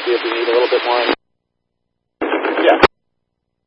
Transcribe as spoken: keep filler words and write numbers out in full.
see if we need a little bit more.